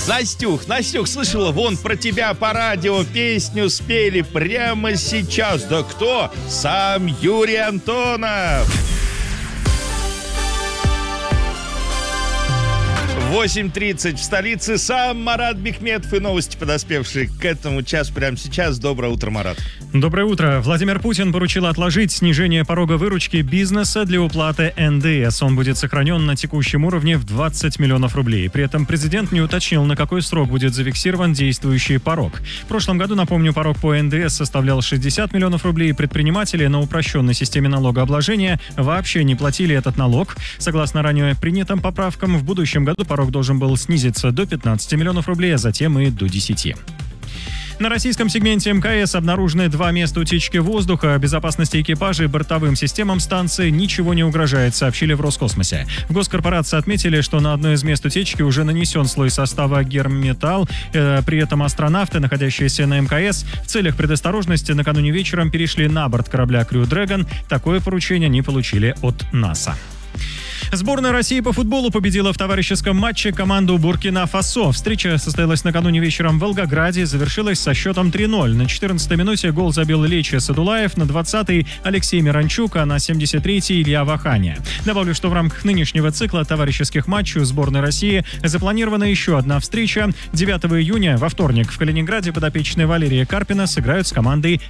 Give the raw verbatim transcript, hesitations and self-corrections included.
Настюх, Настюх, слышала, вон про тебя по радио песню спели прямо сейчас. Да кто? Сам Юрий Антонов. восемь тридцать в столице. Сам Марат Бехметов и новости, подоспевшие к этому часу прямо сейчас. Доброе утро, Марат. Доброе утро. Владимир Путин поручил отложить снижение порога выручки бизнеса для уплаты эн дэ эс. Он будет сохранен на текущем уровне в двадцать миллионов рублей. При этом президент не уточнил, на какой срок будет зафиксирован действующий порог. В прошлом году, напомню, порог по эн дэ эс составлял шестьдесят миллионов рублей. Предприниматели на упрощенной системе налогообложения вообще не платили этот налог. Согласно ранее принятым поправкам, в будущем году порог должен был снизиться до пятнадцати миллионов рублей, а затем и до десяти. На российском сегменте эм ка эс обнаружены два места утечки воздуха. Безопасности экипажа и бортовым системам станции ничего не угрожает, сообщили в Роскосмосе. В госкорпорации отметили, что на одно из мест утечки уже нанесен слой состава Герметалл. Э, при этом астронавты, находящиеся на эм ка эс, в целях предосторожности накануне вечером перешли на борт корабля Crew Dragon. Такое поручение они получили от НАСА. Сборная России по футболу победила в товарищеском матче команду Буркина-Фасо. Встреча состоялась накануне вечером в Волгограде, завершилась со счетом три ноль. На четырнадцатой минуте гол забил Лечи Садулаев, на двадцатой Алексей Миранчук, а на семьдесят третьей Илья Ваханя. Добавлю, что в рамках нынешнего цикла товарищеских матчей у сборной России запланирована еще одна встреча. девятого июня во вторник в Калининграде подопечные Валерия Карпина сыграют с командой